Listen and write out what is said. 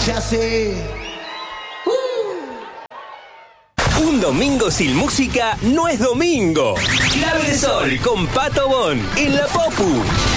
Ya sé. Un domingo sin música no es domingo. Clave de Sol con Pato Bon en la Popu.